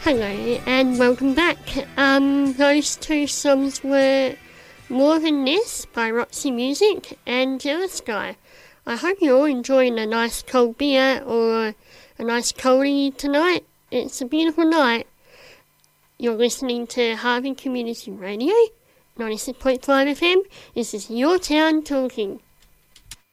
Hello and welcome back. Those two songs were More Than This by Roxy Music and Jealous Guy. I hope you're all enjoying a nice cold beer or a nice coldie tonight. It's a beautiful night. You're listening to Harvey Community Radio, 96.5 FM. This is Your Town Talking.